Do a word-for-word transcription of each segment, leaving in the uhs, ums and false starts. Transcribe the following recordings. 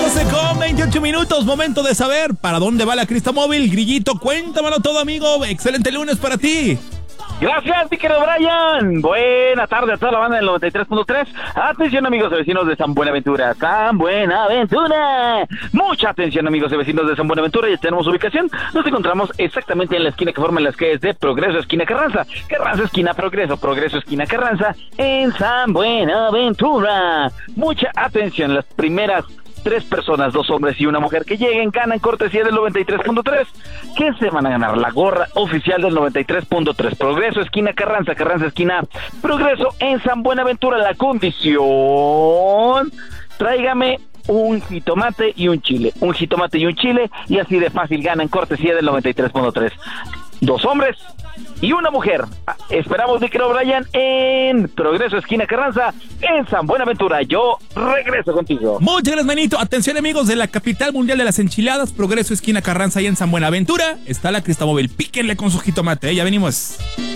doce con veintiocho minutos, momento de saber para dónde va la crista móvil. Grillito, cuéntamelo todo, amigo. Excelente lunes para ti. Gracias, mi querido Brian. Buena tarde a toda la banda del noventa y tres punto tres. Atención, amigos y vecinos de San Buenaventura. San Buenaventura. Mucha atención, amigos y vecinos de San Buenaventura. Ya tenemos ubicación. Nos encontramos exactamente en la esquina que forman las calles de Progreso, esquina Carranza. Carranza, esquina Progreso. Progreso, esquina Carranza. En San Buenaventura. Mucha atención. Las primeras tres personas, dos hombres y una mujer que lleguen, ganan cortesía del noventa y tres punto tres. ¿Qué se van a ganar? La gorra oficial del noventa y tres punto tres. Progreso, esquina Carranza, Carranza, esquina Progreso, en San Buenaventura. La condición: tráigame un jitomate y un chile. Un jitomate y un chile, y así de fácil ganan cortesía del noventa y tres punto tres. Dos hombres y una mujer. Esperamos, mi querido Brian, en Progreso, esquina Carranza, en San Buenaventura. Yo regreso contigo. Muchas gracias, manito. Atención, amigos de la capital mundial de las enchiladas, Progreso, esquina Carranza, y en San Buenaventura está la crista móvil. Píquenle con su jitomate, ¿eh? Ya venimos.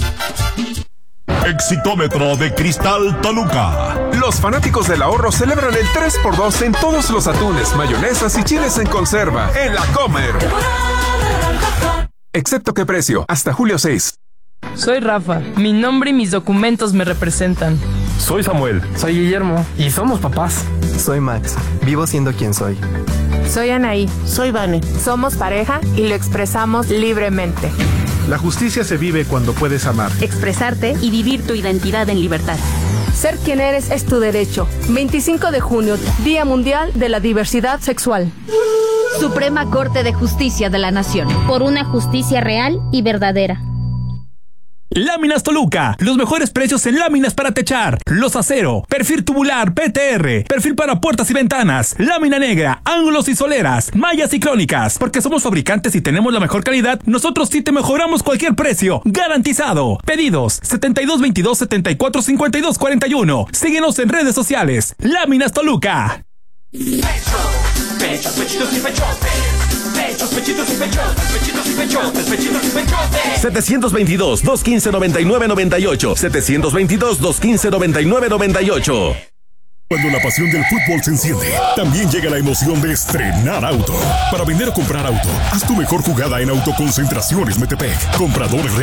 Exitómetro de Cristal Toluca. Los fanáticos del ahorro celebran el tres por dos en todos los atunes, mayonesas y chiles en conserva en La Comer. Excepto qué precio, hasta julio seis. Soy Rafa, mi nombre y mis documentos me representan. Soy Samuel. Soy Guillermo y somos papás. Soy Max, vivo siendo quien soy. Soy Anaí. Soy Vane. Somos pareja y lo expresamos libremente. La justicia se vive cuando puedes amar, expresarte y vivir tu identidad en libertad. Ser quien eres es tu derecho. veinticinco de junio, Día Mundial de la Diversidad Sexual. Suprema Corte de Justicia de la Nación. Por una justicia real y verdadera. Láminas Toluca, los mejores precios en láminas para techar, los acero, perfil tubular, P T R, perfil para puertas y ventanas, lámina negra, ángulos y soleras, mallas y crónicas. Porque somos fabricantes y tenemos la mejor calidad, nosotros sí te mejoramos cualquier precio, garantizado. Pedidos setenta y dos veintidós setenta y cuatro cincuenta y dos cuarenta y uno. Síguenos en redes sociales. Láminas Toluca. Pechos, pechos, pechitos y pechotes. Pechos, pechitos y pechotes, pechitos y pechotes, pechitos y pechotes. setecientos veintidós, doscientos quince, noventa y nueve noventa y ocho. setecientos veintidós, doscientos quince, noventa y nueve noventa y ocho. Cuando la pasión del fútbol se enciende, también llega la emoción de estrenar auto. Para vender o comprar auto, haz tu mejor jugada en Autoconcentraciones Metepec. Compradores